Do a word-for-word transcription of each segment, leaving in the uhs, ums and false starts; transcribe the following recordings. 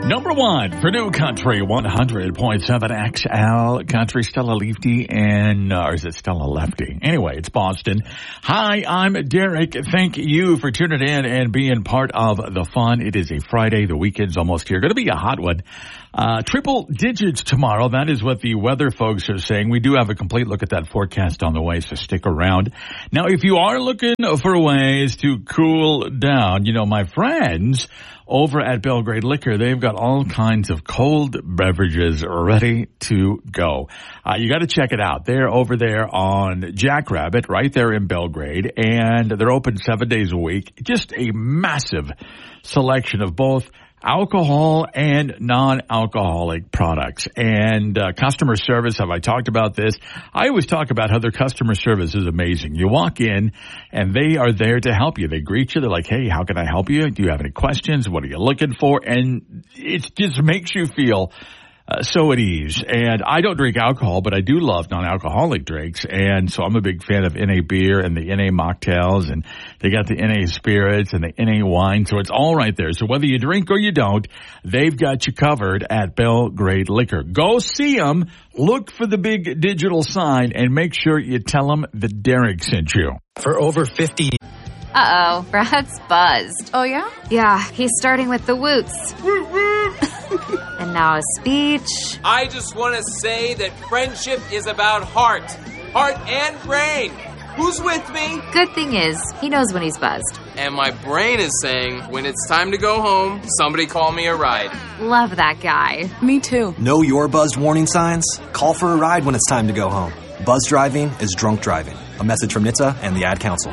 Number one for New Country, one hundred point seven X L Country, Stella Lefty, and, uh, or is it Stella Lefty? Anyway, it's Boston. Hi, I'm Derek. Thank you for tuning in and being part of the fun. It is a Friday. The weekend's almost here. Going to be a hot one. Uh, triple digits tomorrow. That is what the weather folks are saying. We do have a complete look at that forecast on the way, so stick around. Now, if you are looking for ways to cool down, you know, my friends over at Belgrade Liquor, they've got all kinds of cold beverages ready to go. Uh, you got to check it out. They're over there on Jackrabbit, right there in Belgrade, and they're open seven days a week. Just a massive selection of both alcohol and non-alcoholic products. And uh, customer service, have I talked about this? I always talk about how their customer service is amazing. You walk in and they are there to help you. They greet you. They're like, hey, how can I help you? Do you have any questions? What are you looking for? And it just makes you feel Uh, so at ease. And I don't drink alcohol, but I do love non-alcoholic drinks. And so I'm a big fan of N A beer and the N A mocktails, and they got the N A spirits and the N A wine. So it's all right there. So whether you drink or you don't, they've got you covered at Belgrade Liquor. Go see them. Look for the big digital sign and make sure you tell them that Derek sent you. For over fifty. Uh-oh, Brad's buzzed. Oh, yeah? Yeah, he's starting with the woots. And now a speech. I just want to say that friendship is about heart. Heart and brain. Who's with me? Good thing is, he knows when he's buzzed. And my brain is saying, when it's time to go home, somebody call me a ride. Love that guy. Me too. Know your buzzed warning signs? Call for a ride when it's time to go home. Buzz driving is drunk driving. A message from N H T S A and the Ad Council.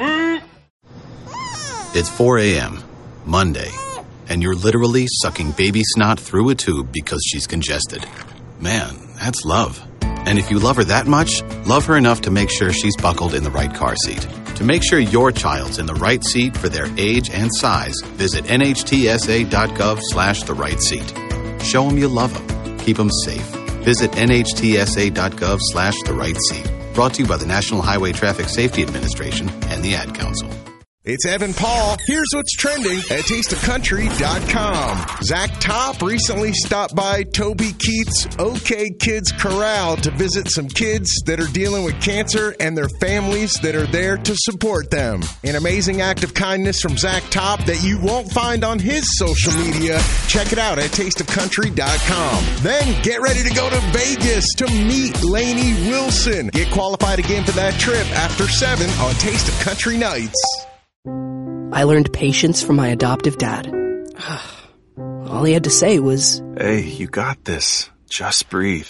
It's four a.m., Monday, and you're literally sucking baby snot through a tube because she's congested. Man, that's love. And if you love her that much, love her enough to make sure she's buckled in the right car seat. To make sure your child's in the right seat for their age and size, visit nhtsa.gov slash the right seat. Show them you love them. Keep them safe. Visit nhtsa.gov slash the right seat. Brought to you by the National Highway Traffic Safety Administration and the Ad Council. It's Evan Paul. Here's what's trending at taste of country dot com. Zach Top recently stopped by Toby Keith's OK Kids Corral to visit some kids that are dealing with cancer and their families that are there to support them. An amazing act of kindness from Zach Top that you won't find on his social media. Check it out at taste of country dot com. Then get ready to go to Vegas to meet Lainey Wilson. Get qualified again for that trip after seven on Taste of Country Nights. I learned patience from my adoptive dad. All he had to say was, "Hey, you got this. Just breathe."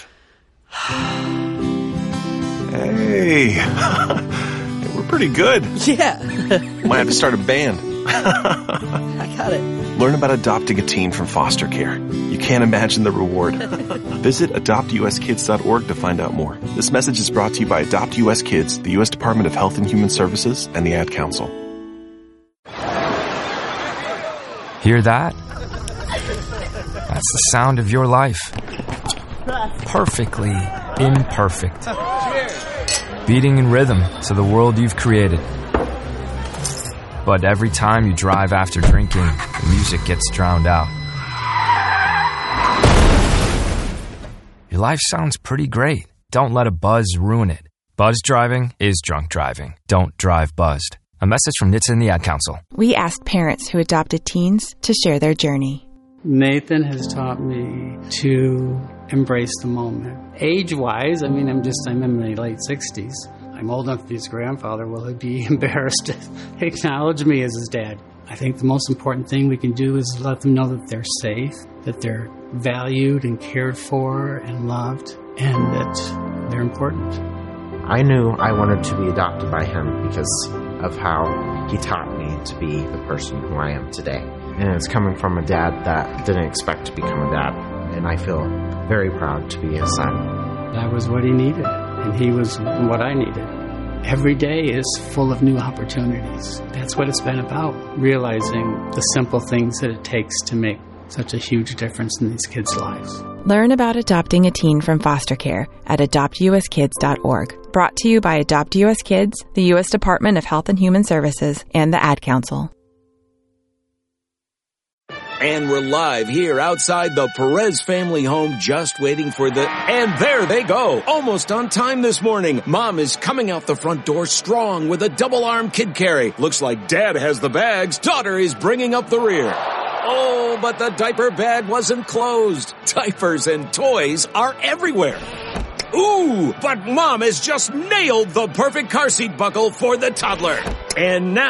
Hey, we're pretty good. Yeah. Might have to start a band. I got it. Learn about adopting a teen from foster care. You can't imagine the reward. Visit adopt u s kids dot org to find out more. This message is brought to you by Adopt U S Kids, the U S Department of Health and Human Services, and the Ad Council. Hear that? That's the sound of your life. Perfectly imperfect. Beating in rhythm to the world you've created. But every time you drive after drinking, the music gets drowned out. Your life sounds pretty great. Don't let a buzz ruin it. Buzz driving is drunk driving. Don't drive buzzed. A message from N H T S A and the Ad Council. We asked parents who adopted teens to share their journey. Nathan has taught me to embrace the moment. Age-wise, I mean, I'm just, I'm in my late sixties. I'm old enough to be his grandfather. Will he be embarrassed to acknowledge me as his dad? I think the most important thing we can do is let them know that they're safe, that they're valued and cared for and loved, and that they're important. I knew I wanted to be adopted by him because of how he taught me to be the person who I am today. And it's coming from a dad that didn't expect to become a dad. And I feel very proud to be his son. That was what he needed, and he was what I needed. Every day is full of new opportunities. That's what it's been about, realizing the simple things that it takes to make such a huge difference in these kids' lives. Learn about adopting a teen from foster care at adopt u s kids dot org. Brought to you by Adopt U S Kids, the U S Department of Health and Human Services, and the Ad Council. And we're live here outside the Perez family home, just waiting for the... And there they go! Almost on time this morning. Mom is coming out the front door strong with a double-arm kid carry. Looks like Dad has the bags. Daughter is bringing up the rear. Oh, but the diaper bag wasn't closed. Diapers and toys are everywhere. Ooh, but Mom has just nailed the perfect car seat buckle for the toddler. And now...